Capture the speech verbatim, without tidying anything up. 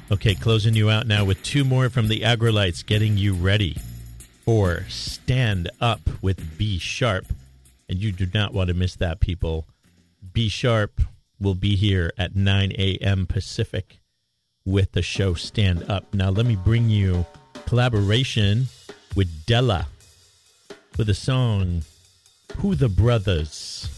Okay, closing you out now with two more from the Agrolites, getting you ready for Stand Up with B Sharp. And you do not want to miss that, people. B Sharp will be here at nine a.m. Pacific with the show Stand Up. Now, let me bring you collaboration with Della with the song Who the Brothers.